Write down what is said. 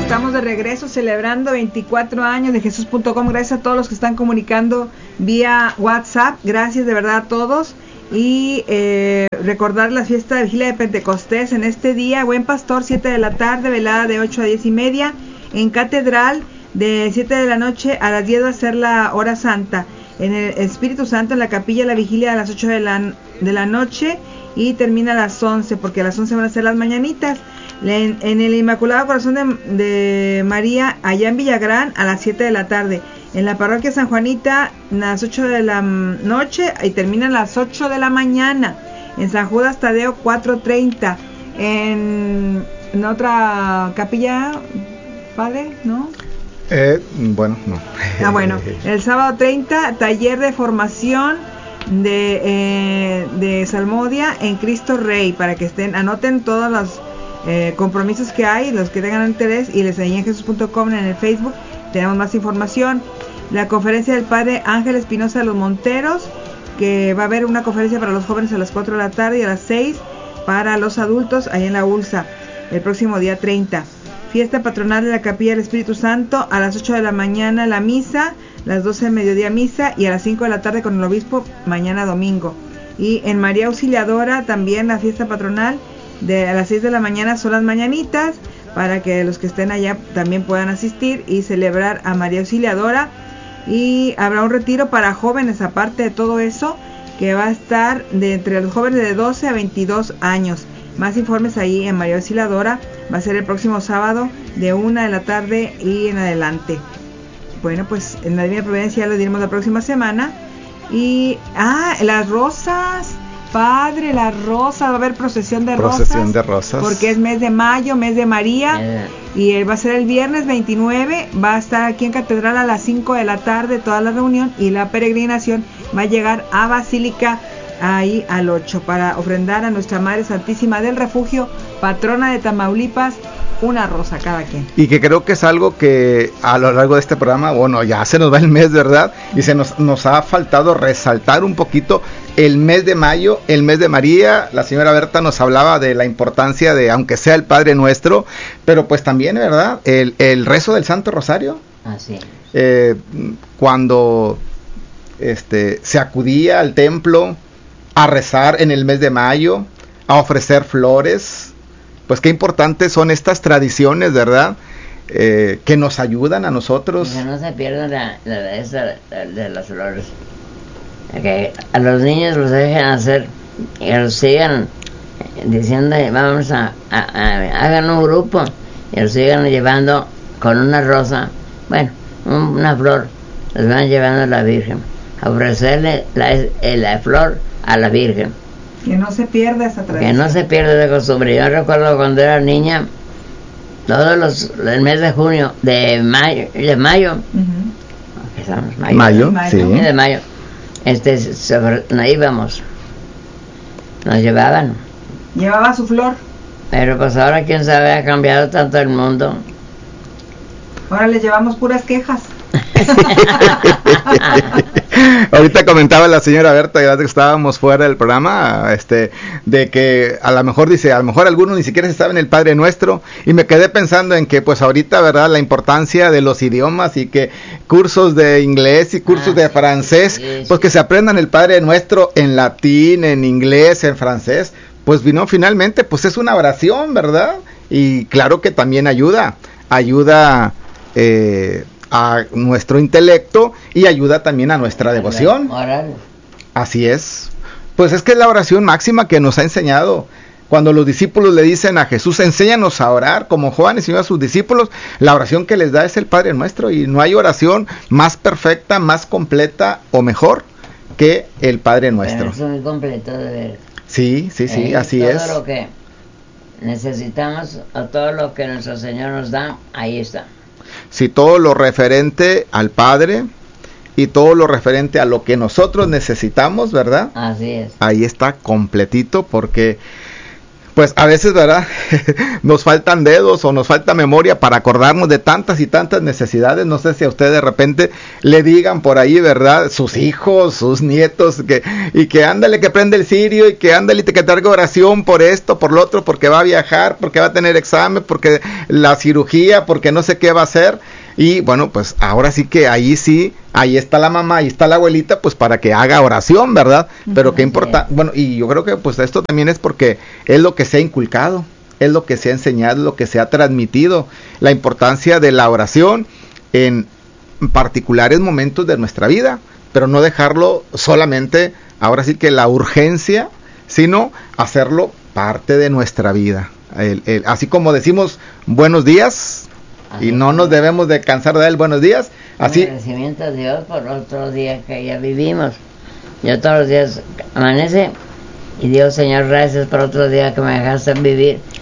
estamos de regreso celebrando 24 años de Jesús.com. Gracias a todos los que están comunicando vía WhatsApp. Gracias de verdad a todos. Y recordar la fiesta de Vigilia de Pentecostés en este día. Buen Pastor, 7 de la tarde, velada de 8 a 10 y media. En Catedral, de 7 de la noche a las 10 va a ser la hora santa. En el Espíritu Santo, en la capilla, la vigilia a las 8 de la noche. Y termina a las 11, porque a las 11 van a ser las mañanitas. En el Inmaculado Corazón de María, allá en Villagrán, a las 7 de la tarde. En la parroquia San Juanita, a las 8 de la noche y termina a las 8 de la mañana. En San Judas Tadeo, 4:30. En otra capilla, padre, ¿no? Bueno, no. Bueno, el sábado 30, taller de formación de Salmodia en Cristo Rey, para que anoten todos los compromisos que hay, los que tengan interés, y les enseñé en Jesús.com en el Facebook, tenemos más información. La conferencia del padre Ángel Espinosa de los Monteros, que va a haber una conferencia para los jóvenes a las 4 de la tarde y a las 6 para los adultos, ahí en la ULSA, el próximo día 30. Fiesta patronal de la Capilla del Espíritu Santo, a las 8 de la mañana la misa, las 12 del mediodía misa, y a las 5 de la tarde con el obispo, mañana domingo. Y en María Auxiliadora también la fiesta patronal, a las 6 de la mañana son las mañanitas, para que los que estén allá también puedan asistir y celebrar a María Auxiliadora. Y habrá un retiro para jóvenes, aparte de todo eso, que va a estar entre los jóvenes de 12 a 22 años. Más informes ahí en María Auxiliadora. Va a ser el próximo sábado de 1 de la tarde y en adelante. Bueno, pues en la Divina Providencia ya lo diremos la próxima semana. Y las rosas, padre, las rosas, va a haber procesión de rosas, porque es mes de mayo, mes de María. Y va a ser el viernes 29, va a estar aquí en Catedral a las 5 de la tarde toda la reunión, y la peregrinación va a llegar a Basílica ahí al 8 para ofrendar a Nuestra Madre Santísima del Refugio, patrona de Tamaulipas, una rosa cada quien. Y que creo que es algo que a lo largo de este programa, bueno, ya se nos va el mes, ¿verdad? Y se nos ha faltado resaltar un poquito el mes de mayo, el mes de María. La señora Berta nos hablaba de la importancia de, aunque sea el Padre Nuestro, pero pues también, ¿verdad? El rezo del Santo Rosario. Así cuando se acudía al templo a rezar en el mes de mayo, a ofrecer flores. Pues qué importantes son estas tradiciones, ¿verdad? Que nos ayudan a nosotros. Que no se pierda esa de las flores. Que a los niños los dejen hacer, y los sigan diciendo, vamos hagan un grupo, y los sigan llevando con una rosa, bueno, una flor, los van llevando a la Virgen, a ofrecerle la flor a la Virgen. Que no se pierda esa tradición. Que no se pierda esa costumbre. Yo recuerdo cuando era niña, el mes de junio, de mayo, ¿qué estamos? Mayo, sí. De mayo, nos íbamos, nos llevaban. Llevaba su flor. Pero pues ahora quién sabe, ha cambiado tanto el mundo. Ahora les llevamos puras quejas. Ahorita comentaba la señora Berta, ya que estábamos fuera del programa, de que a lo mejor algunos ni siquiera se saben el Padre Nuestro, y me quedé pensando en que pues ahorita, ¿verdad?, la importancia de los idiomas, y que cursos de inglés y cursos de francés, pues que se aprendan el Padre Nuestro en latín, en inglés, en francés, pues vino finalmente, pues es una oración, ¿verdad? Y claro que también ayuda a nuestro intelecto, y ayuda también a nuestra devoción. Así es. Pues es que es la oración máxima que nos ha enseñado. Cuando los discípulos le dicen a Jesús, enséñanos a orar, como Juan enseñó a sus discípulos, la oración que les da es el Padre Nuestro, y no hay oración más perfecta, más completa o mejor que el Padre Nuestro. Pero es muy completo de ver. Sí, así es. Todo lo que necesitamos, o todo lo que nuestro Señor nos da, ahí está. Sí, todo lo referente al Padre y todo lo referente a lo que nosotros necesitamos, ¿verdad? Así es. Ahí está completito, porque pues a veces, ¿verdad? Nos faltan dedos o nos falta memoria para acordarnos de tantas y tantas necesidades. No sé si a usted de repente le digan por ahí, ¿verdad? Sus hijos, sus nietos, que ándale que prende el cirio y que ándale que traiga oración por esto, por lo otro, porque va a viajar, porque va a tener examen, porque la cirugía, porque no sé qué va a hacer. Y bueno, pues ahora sí que ahí está la mamá, ahí está la abuelita, pues para que haga oración, ¿verdad? Pero qué importa, bueno, y yo creo que pues esto también es porque es lo que se ha inculcado, es lo que se ha enseñado, lo que se ha transmitido, la importancia de la oración en particulares momentos de nuestra vida, pero no dejarlo solamente, ahora sí que la urgencia, sino hacerlo parte de nuestra vida. Así como decimos buenos días, y no nos debemos de cansar de dar el buenos días. Así. Agradecimiento a Dios por otro día que ya vivimos. Yo todos los días amanece y Dios, Señor, gracias por otro día que me dejaste vivir.